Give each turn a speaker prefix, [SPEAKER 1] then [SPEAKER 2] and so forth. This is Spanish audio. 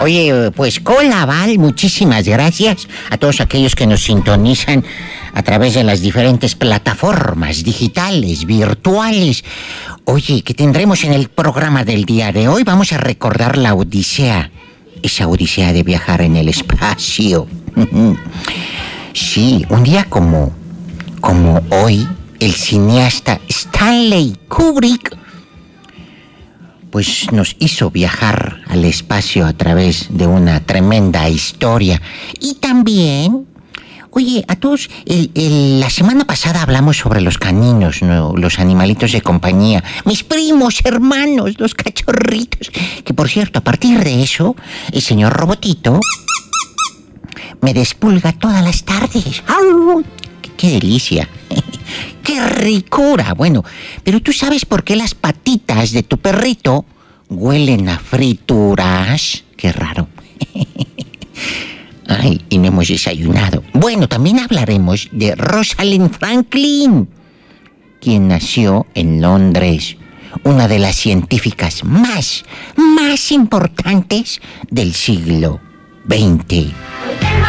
[SPEAKER 1] Oye, pues hola, Val, muchísimas gracias a todos aquellos que nos sintonizan a través de las diferentes plataformas digitales, virtuales. Oye, ¿qué tendremos en el programa del día de hoy? Vamos a recordar la odisea, esa odisea de viajar en el espacio. Sí, un día como hoy, el cineasta Stanley Kubrick pues nos hizo viajar al espacio a través de una tremenda historia. Y también, oye, a todos, la semana pasada hablamos sobre los caninos, ¿no? Los animalitos de compañía, mis primos, hermanos, los cachorritos. Que por cierto, a partir de eso, el señor Robotito me despulga todas las tardes. ¡Au! ¡Qué delicia! ¡Qué ricura! Bueno, pero ¿tú sabes por qué las patitas de tu perrito huelen a frituras? ¡Qué raro! Ay, y no hemos desayunado. Bueno, también hablaremos de Rosalind Franklin, quien nació en Londres, una de las científicas más importantes del siglo XX.